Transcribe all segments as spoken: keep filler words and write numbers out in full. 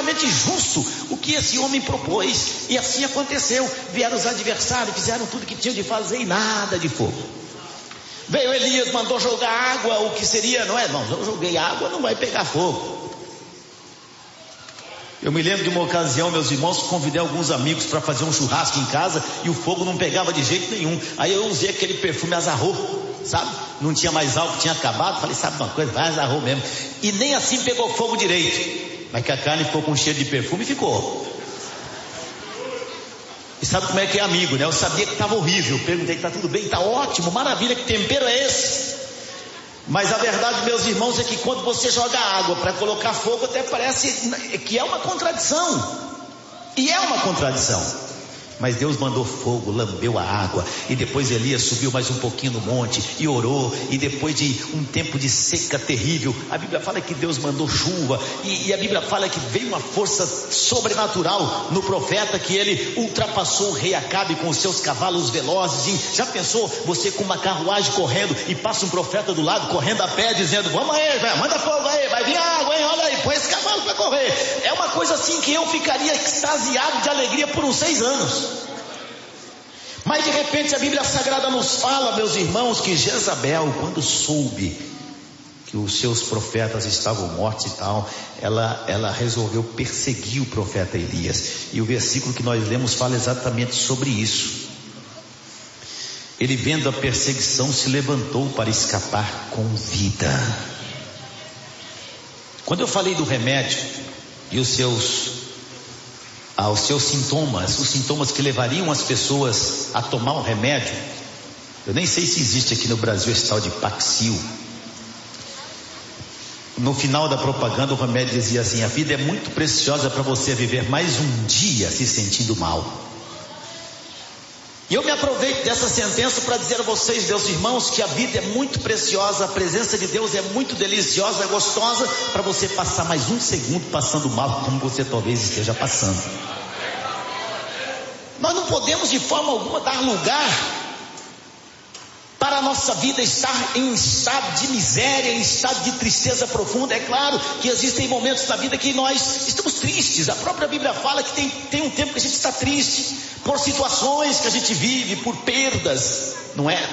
extremamente justo o que esse homem propôs, e assim aconteceu. Vieram os adversários, fizeram tudo que tinham de fazer e nada de fogo. Veio Elias, mandou jogar água, o que seria, não é? Não, eu joguei água, não vai pegar fogo. Eu me lembro de uma ocasião, meus irmãos, convidei alguns amigos para fazer um churrasco em casa e o fogo não pegava de jeito nenhum. Aí eu usei aquele perfume Azarro, sabe? Não tinha mais álcool, tinha acabado. Falei, sabe uma coisa? Vai Azarro mesmo. E nem assim pegou fogo direito. Mas que a carne ficou com cheiro de perfume, ficou. E sabe como é que é amigo, né? Eu sabia que estava horrível. Eu perguntei, está tudo bem? Está ótimo, maravilha, que tempero é esse? Mas a verdade, meus irmãos, é que quando você joga água para colocar fogo, até parece que é uma contradição. E é uma contradição. Mas Deus mandou fogo, lambeu a água, e depois Elias subiu mais um pouquinho no monte e orou, e depois de um tempo de seca terrível, a Bíblia fala que Deus mandou chuva, e, e a Bíblia fala que veio uma força sobrenatural no profeta, que ele ultrapassou o rei Acabe com os seus cavalos velozes. E já pensou você com uma carruagem correndo e passa um profeta do lado correndo a pé dizendo, vamos aí, vai, manda fogo aí, vai vir água, hein, olha aí, põe esse cavalo para correr. É uma coisa assim que eu ficaria extasiado de alegria por uns seis anos. Mas de repente a Bíblia Sagrada nos fala, meus irmãos, que Jezabel, quando soube que os seus profetas estavam mortos e tal, ela, ela resolveu perseguir o profeta Elias. E o versículo que nós lemos fala exatamente sobre isso. Ele, vendo a perseguição, se levantou para escapar com vida. Quando eu falei do remédio e os seus aos seus sintomas, os sintomas que levariam as pessoas a tomar um remédio, eu nem sei se existe aqui no Brasil esse tal de Paxil. No final da propaganda o remédio dizia assim, a vida é muito preciosa para você viver mais um dia se sentindo mal. E eu me aproveito dessa sentença para dizer a vocês, meus irmãos, que a vida é muito preciosa, a presença de Deus é muito deliciosa, é gostosa, para você passar mais um segundo passando mal, como você talvez esteja passando. Nós não podemos de forma alguma dar lugar para a nossa vida estar em estado de miséria, em estado de tristeza profunda. É claro que existem momentos na vida que nós estamos tristes. A própria Bíblia fala que tem, tem um tempo que a gente está triste por situações que a gente vive, por perdas, não é?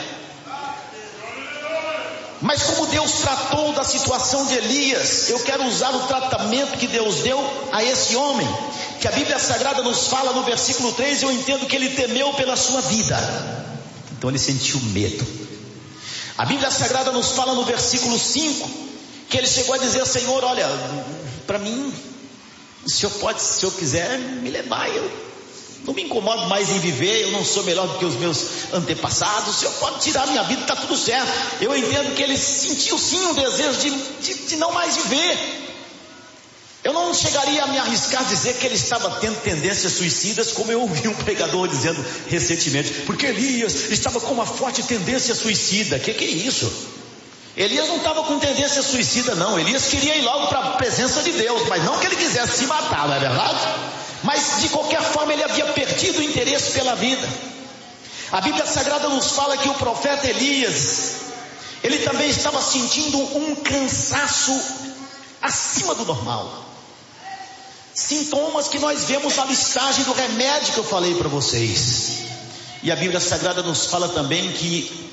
Mas como Deus tratou da situação de Elias, eu quero usar o tratamento que Deus deu a esse homem, que a Bíblia Sagrada nos fala no versículo três, eu entendo que ele temeu pela sua vida. Então ele sentiu medo. A Bíblia Sagrada nos fala no versículo cinco, que ele chegou a dizer, Senhor, olha, para mim, o Senhor pode, se o Senhor quiser, me levar, eu não me incomodo mais em viver, eu não sou melhor do que os meus antepassados, o Senhor pode tirar a minha vida, está tudo certo. Eu entendo que ele sentiu sim um desejo de, de, de não mais viver. Eu não chegaria a me arriscar a dizer que ele estava tendo tendências suicidas, como eu ouvi um pregador dizendo recentemente, porque Elias estava com uma forte tendência suicida. Que que é isso? Elias não estava com tendência suicida não, Elias queria ir logo para a presença de Deus, mas não que ele quisesse se matar, não é verdade? Mas de qualquer forma ele havia perdido o interesse pela vida. A Bíblia Sagrada nos fala que o profeta Elias, ele também estava sentindo um cansaço acima do normal. Sintomas que nós vemos na listagem do remédio que eu falei para vocês. E a Bíblia Sagrada nos fala também que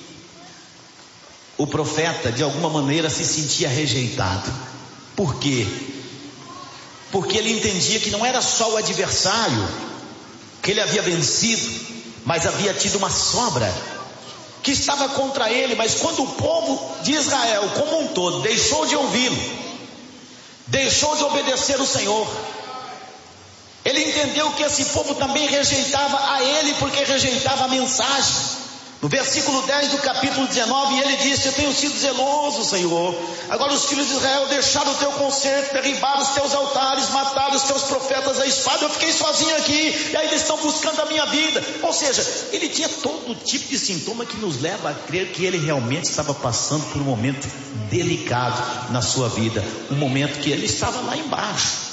o profeta de alguma maneira se sentia rejeitado. Por quê? Porque ele entendia que não era só o adversário que ele havia vencido, mas havia tido uma sobra que estava contra ele. Mas quando o povo de Israel como um todo deixou de ouvi-lo, deixou de obedecer o Senhor, ele entendeu que esse povo também rejeitava a ele, porque rejeitava a mensagem. No versículo dez do capítulo dezenove, ele disse, eu tenho sido zeloso, Senhor, agora os filhos de Israel deixaram o teu concerto, derribaram os teus altares, mataram os teus profetas à espada, eu fiquei sozinho aqui, e ainda estão buscando a minha vida. Ou seja, ele tinha todo tipo de sintoma que nos leva a crer que ele realmente estava passando por um momento delicado na sua vida, um momento que ele estava lá embaixo.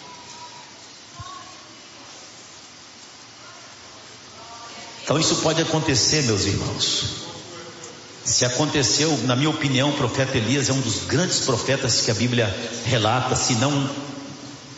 Então isso pode acontecer, meus irmãos. Se aconteceu, na minha opinião, o profeta Elias é um dos grandes profetas que a Bíblia relata, se não